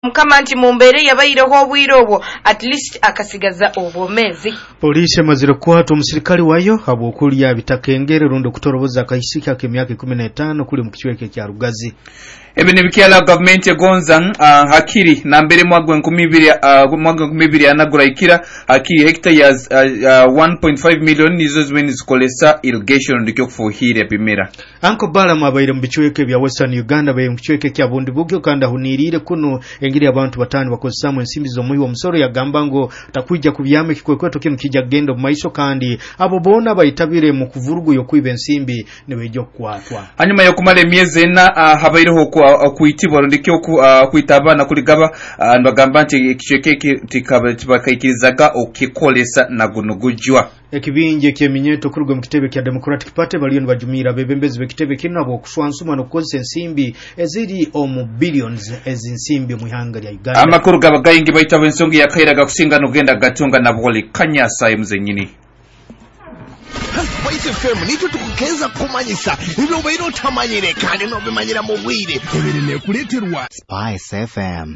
mukama nti mumbere yabayireho obwire obwo at least akasigaza obwomezi. Polisi maziro kwata omusirikali wayo abokulya bitakengere rundo kutoroboza akayisika k'emyaka 15 kuli mu kichweke kya Rugazi. Ebine bikiala government egonza hakiri na mbere mwagwe 2022 anagura ikira hakiri hectares 1.5 million nizo zimene zikolesa irrigation ndikyo kufuhira bimera. Anko bala mabaire mu bichweke bya Western Uganda baye mu kichweke kya Bundibugyo kanda hunirire kuno engiri abantu batanu bakozesa mu ensimbi zo muyi wa musoro yagamba ngo takwijja kubyame kikwekweto kino kijja gendo mu maiso kandi abo bona bayitabire mu kuvurugu yo kwiba ensimbi nebejo kwatwa. Hanyuma yo kumale myezi na habaireho kuitibwa ndikyo kuitabana kuligaba ndagamba nti kichweke tikabakayikirizaga okikolesa nagunugujwa. Ekibinje kyeminyeto kurugwe mu kitebe kya Democratic Party baliyo nibajumira bebembezi bekitebe kinabo kuswansuma no kukozesa ensimbi eziri omu billions ezinsimbi mu ihanga lya Uganda. Amakuru gabagayingi bayitabo ensongi yakairaga kusinga nogenda gatunga na bwoli kanyasa emuzenyini. Spice FM nicho tukukeza kumanyisa ibyo bayiro tamanyire kandi no bimanyira mu bwire ebirine kuleterwa Spice FM.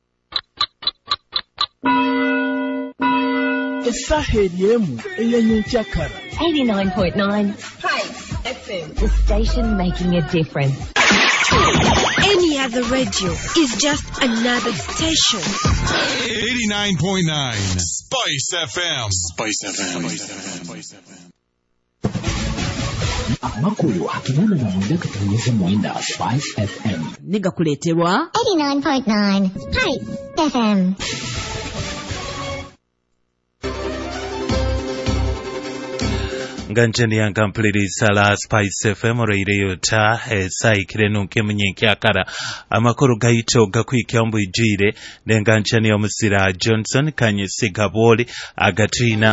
Esaheliemu eyanyenkyakara 89.9 Spice FM, the station making a difference. Any other radio is just another station. 89.9 Spice FM. Spice FM. Spice FM. Amakuru hakinana na mwenda katanyeza mwenda Spice FM. Niga kuleterwa 89.9 Spice FM. Nganjeni yanga mpuliriza la Spice FM radio ta saikire nunke munyenkyakara amakuru gaito gakwikya mbwijire nenganjeni omusira Johnson kanyesiga bwoli agatina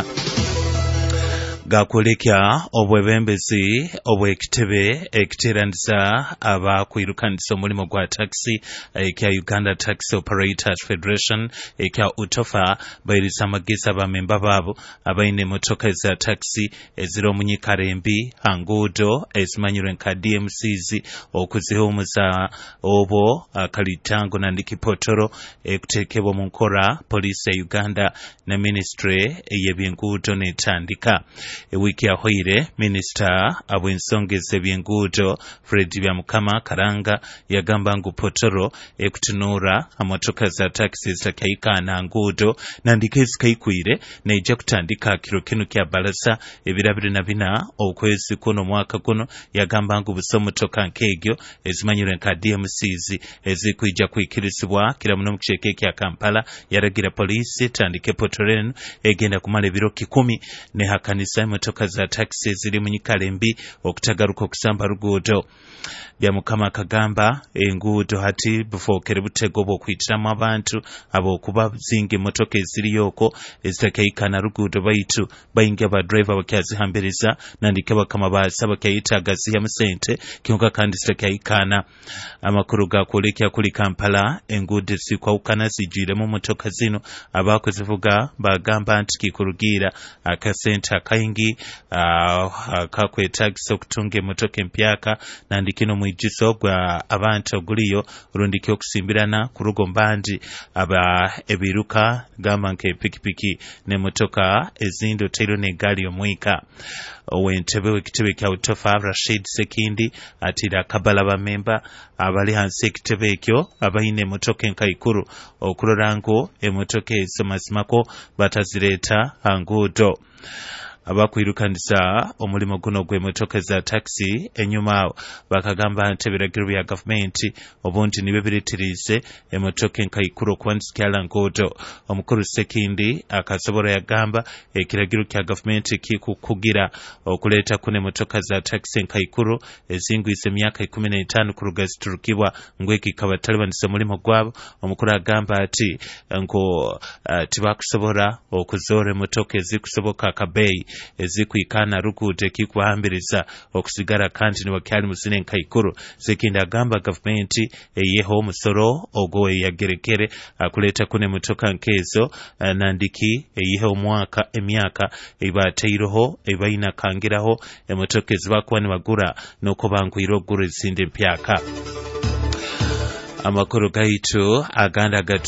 gakulekya obwebembezi obwekitebe ekiteranisa abakwirukanisa omulimo gwa taxi ekya Uganda Taxi Operators Federation ekya UTOFA bayirisa amagezi abamemba baabo abaine motoka za taxi eziro munyikarembi hangudo ezimanyirwe nka DMCs okuzihumuza obo akalitango nandikipotoro ekutekebwa mu nkora police ya Uganda na ministry y'ebyenguudo netandika. Wiki ya hoire minister abwensongeze byenguudo Fred Byamukama Karanga yagamba ngu potoro ekutunura amotoka za taxi zitakaikana nguudo nandikezi kaikwire neija kutandika kiro kinu kya balasa ebirabire na bina okwezi kuno mwaka kuno yagamba ngu busomotoka nkegyo ezimanyire nka DMCs ezikuija kwikirizibwa kila muno mu kicheke kya Kampala yaragira police tandike potoreno egenda kumala ebiro 10 ne hakanisa motoka za taxi ziri munyikalembi okutagaruka okusamba rugudo. Byamukama kagamba enguudo hati bufokere butego bwokwitiramu abantu abokuba zinge motoka eziriyoko ezitakaikana rugudo baitu bayinga ba driver bakyazihambiriza nandike bakama basaba kyayitagazi ya musente kyonka kandi zitakaikana. Amakuru gakolekya kuli Kampala enguudo zikwawukana zijire mu motoka zino abakozivuga bagamba nti kikurugira akasente akayingi kakwetagisa okutunga emotoka empyaka nandikino mwijiso gwa abantu oguliyo rundiki okusimbirana ku rugo mbandi aba ebiruka gamba nke pikipiki ne motoka ezindo tero ne gali omwika. Owentebe wekitebe kya UTOFA Rashid Sekindi atira kabala bamemba abali hansi ekitebe ekyo abayine motoka enkaikuru okurorango emotoka ezimazimako batazireta hangudo. Abakwirukanisa omulimo guno gwe motoka za taxi enyuma bakagamba nti ebiragiro bya gavumenti obundi nibe biretirize emotoka enkaikuru okwandisikala nguudo. Omukuru Sekindi akasobora yagamba ekiragiro kya gavumenti kikukugira okuleeta kune motoka za taxi enkaikuru ezingwise emyaka 15 ku Rugazi turukibwa ngweki kabatalibanisa omulimo gwabo. Omukuru agamba ati ngo tibakusobora okuzora emotoka ezikusoboka akabeyi ezikwikana rugude kikuhambiriza okusigara kandi nibakyali musine nkaikuru. Sekindi agamba gavumenti eyeho omusoro ogwo yagerekere akuleta kune motoka nkezo nandiki eyeho omwaka emyaka ebateiroho ebaina kangiraho emotoka ezibakuba nibagura n'okubangwira ogura ezindi empyaka. Amakuru gaitu aganda